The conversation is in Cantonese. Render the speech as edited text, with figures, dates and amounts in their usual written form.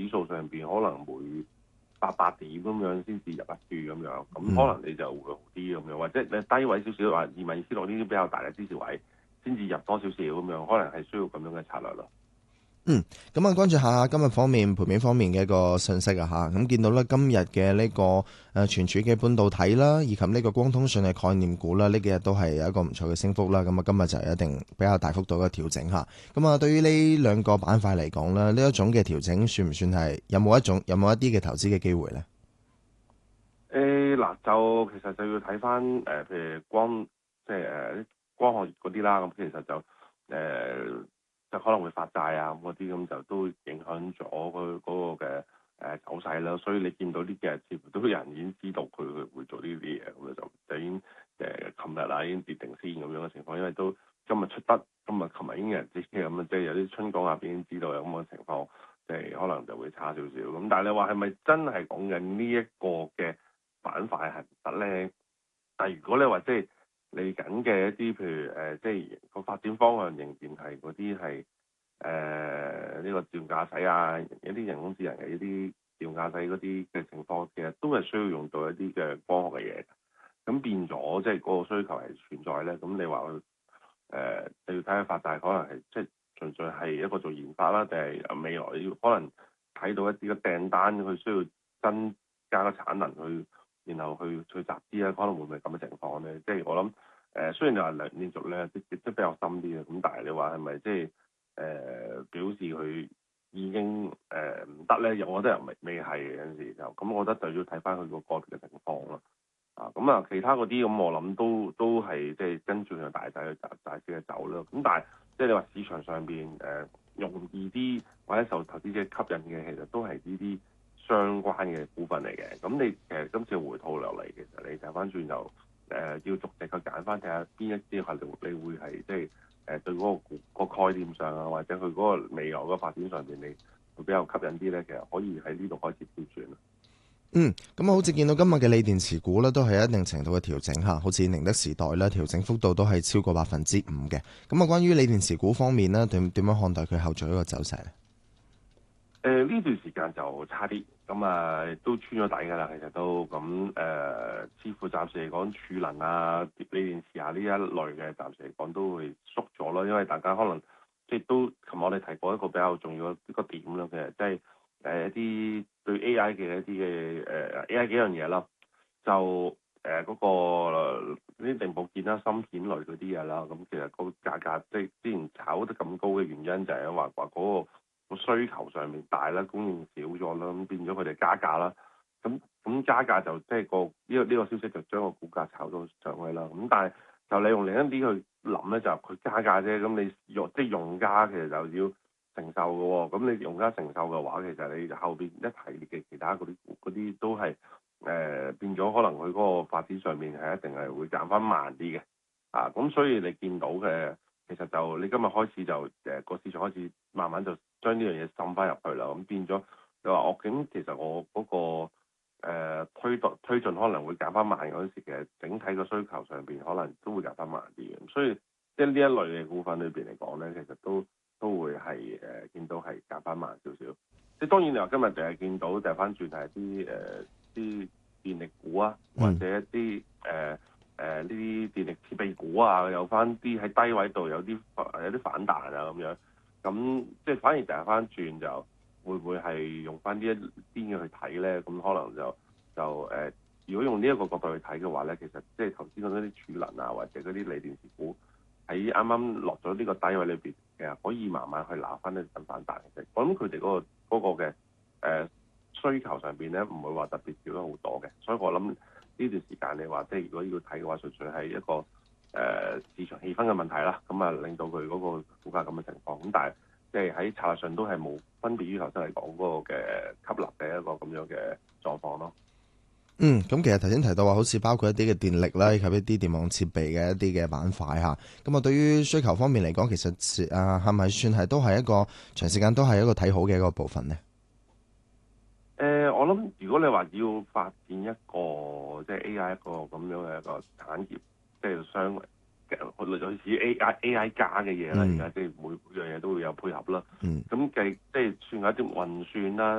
數上邊可能會8點咁樣先至入得住咁樣，咁可能你就會好啲咁樣，或者你低位少少話22000呢啲比較大嘅支持位先至入多少少咁樣，可能係需要咁樣嘅策略咯。 咁啊，關注下今日方面盤面方面嘅一個信息啊嚇，咁見到咧今日嘅呢個存儲嘅半導體啦，以及呢個光通訊嘅概念股啦，呢幾日都係有一個唔錯嘅升幅啦。咁啊，今日就一定比較大幅度嘅調整嚇。咁啊，對於呢兩個板塊嚟講咧，呢一種嘅調整算唔算係有冇一啲嘅投資嘅機會咧？ 嗱，就其實就要睇翻譬如光即係光學嗰啲啦，咁其實就就可能會發債啊咁嗰啲，咁就都影響咗佢嗰個嘅走勢啦。所以你見到呢幾日似乎都有人已經知道佢會做呢啲嘢，咁就已經琴日啦已經跌定先咁樣嘅情況，因為都今日出得，琴日已經有人知嘅，咁即係有啲春江入邊已經知道有咁嘅情況，即係可能就會差少少。咁但係你話係咪真係講緊呢一個嘅板塊係唔得咧？但係如果你話即係嚟緊嘅一啲，譬如即係個發展方向仍然係嗰啲係呢個自動駕駛啊，一啲人工智能嘅一啲自動駕駛嗰啲嘅情況，其實都係需要用到一啲嘅光學嘅嘢。咁變咗即係嗰個需求係存在咧。咁你話你要睇下發債，可能係即係純粹係一個做研發啦，定係未來要可能睇到一啲嘅訂單，佢需要增加個產能去。然後去集資咧，可能會唔會咁嘅情況咧？即係我諗雖然你話連續咧即比較深啲嘅，咁但係你話係咪即係表示佢已經唔得咧？我覺得又未係嘅，有陣時就咁，我覺得就要睇翻佢個個別嘅情況咯。咁啊，其他嗰啲咁我諗都係即係跟住佢大勢去走咯。咁但係即係你話市場上邊容易啲或者受投資者吸引嘅，其實都係呢啲相關嘅股份嚟嘅。咁你其實今次回吐落嚟，其實你睇翻轉就要逐隻去揀翻睇下邊一啲係你會係即係對嗰個概念上啊，或者佢嗰個未來嗰個發展上邊，你會比較吸引啲咧。其實可以喺呢度開始挑選啦。 咁好似見到今日嘅鋰電池股咧，都係有一定程度嘅調整嚇，好似寧德時代咧，調整幅度都係超過5%嘅。咁啊，關於鋰電池股方面咧，點樣看待佢後續一個走勢咧？ 呢段時間就差啲，咁都穿咗底㗎啦，其實都咁似乎暫時嚟講，儲能啊、鋰電池啊呢一類嘅，暫時嚟講都會縮咗咯，因為大家可能即係都琴日我哋提過一個比較重要嘅一個點啦，其實即係一啲對 AI 嘅一啲嘅AI 幾樣嘢啦，就嗰個啲零部件啦、芯片類嗰啲嘢啦，咁其實個價格即係之前炒得咁高嘅原因就係話嗰個需求上面大啦，供應少咗啦，咁變咗佢哋加價啦。咁加價就即係呢個消息就將個股價炒到上去啦。咁但係就你用另一啲去諗咧，就係佢加價啫。咁你即係用家其實就要承受嘅喎。咁你用家承受嘅話，其實你後邊一系列嘅其他嗰啲都係變咗，可能佢嗰個發展上面係一定係會減翻慢啲嘅。咁所以你見到嘅其實就你今日開始就個市場開始慢慢就將呢樣嘢滲翻入去啦。咁變咗你話咁其實我嗰個推進可能會減翻慢嗰陣時，其實整體個需求上邊可能都會減翻慢啲嘅。所以即係呢一類嘅股份裏邊嚟講咧，其實都會係見到係減翻慢少少。即係當然你話今日就係見到掉翻轉係啲電力股啊，或者一啲呢啲電力設備股啊，有翻啲喺低位度有啲反彈啊咁樣。咁即係反而掉翻轉就會唔會係用翻呢一邊嘅去睇咧？咁可能就如果用呢一個角度去睇嘅話咧，其實即係頭先講嗰啲儲能啊，或者嗰啲鋰電池股喺啱啱落咗呢個低位裏邊，其實可以慢慢去拿翻一陣反彈嘅。我諗佢哋嗰個嘅需求上邊咧，唔會話特別少咗好多嘅。所以我諗呢段時間你話即係如果要睇嘅話，純粹係一個市場氣氛嘅問題啦。咁啊令到佢嗰個股價咁嘅情況。咁但係即係喺策略上都係冇分別於頭先嚟講嗰個嘅吸納嘅一個咁樣嘅狀況咯。 咁其實頭先提到話，好似包括一啲嘅電力啦，以及一啲電網設備嘅一啲嘅板塊嚇。咁啊，對於需求方面嚟講，其實係咪算係都係一個長時間都係一個睇好嘅一個部分呢？ 我諗如果你話要發展一個即係 AI 一個咁樣嘅一個產業，即係類似 AI 加嘅嘢啦，而家即係每樣嘢都會有配合啦。咁即係算係一啲運算啦。